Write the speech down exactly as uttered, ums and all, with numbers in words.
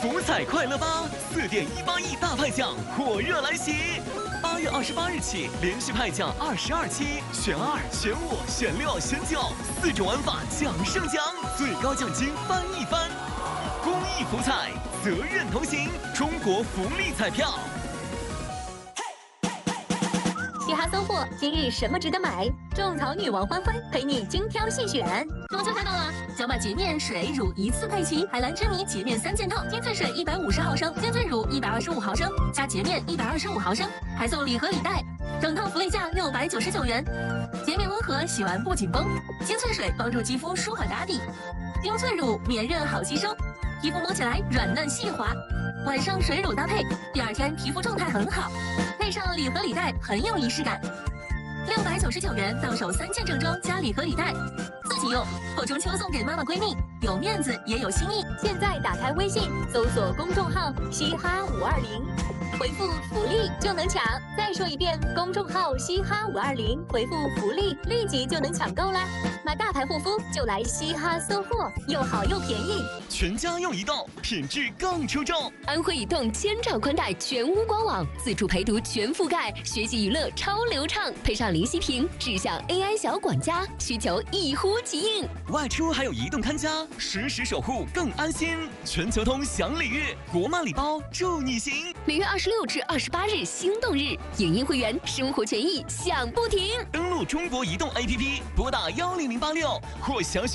福彩快乐吧，四点一八亿大派奖火热来袭！八月二十八日起，连续派奖二十二期，选二、选五、选六、选九，四种玩法奖胜奖，最高奖金翻一番。公益福彩，责任同行，中国福利彩票。 嘻哈搜货，今日什么值得买？种草女王欢欢陪你精挑细选。 中秋快到了，小马洁面水乳一次配齐，海蓝之谜洁面三件套，精粹水一百五十毫升，精粹乳一百二十五毫升，加洁面一百二十五毫升，还送礼盒礼袋，整套福利价六百九十九元。洁面温和，洗完不紧绷，精粹水帮助肌肤舒缓打底，精粹乳绵韧好吸收，皮肤摸起来软嫩细滑。晚上水乳搭配，第二天皮肤状态很好，配上礼盒礼袋很有仪式感。六百九十九元到手三件正装加礼盒礼袋，自己用或中秋送给妈妈闺蜜，有面子也有心意。 现在打开微信，搜索公众号嘻哈五二零，回复福利就能抢。再说一遍，公众号嘻哈五二零，回复福利立即就能抢购啦！买大牌护肤就来嘻哈搜货，又好又便宜。 全家用移动，品质更出众。 安徽移动千兆宽带全屋官网，自主陪读全覆盖，学习娱乐超流畅，配上零息屏，智享 A I 小管家，需求一呼即应。 外出还有移动看家，实时守护更安心。全球通享礼遇，国漫礼包助你行。 每月二十六至二十八日心动日，影音会员生活权益享不停。 登录中国移动 A P P， 拨打幺零零八六或详询。